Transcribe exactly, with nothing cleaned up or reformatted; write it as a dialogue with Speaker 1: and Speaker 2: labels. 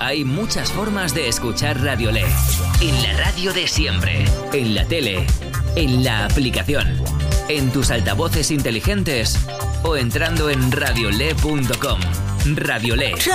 Speaker 1: Hay muchas formas de escuchar Radiolé. En la radio de siempre, en la tele, en la aplicación, en tus altavoces inteligentes o entrando en radiolé punto com. Radiolé.